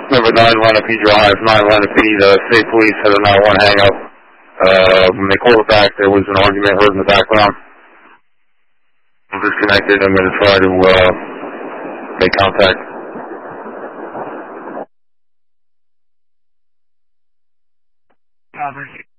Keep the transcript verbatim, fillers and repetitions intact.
Number nine Lenape Drive, nine Lenape, the state police had a nine one hang up. Uh, when they called it back, there was an argument heard in the background. I'm disconnected. I'm going to try to uh, make contact. Robert.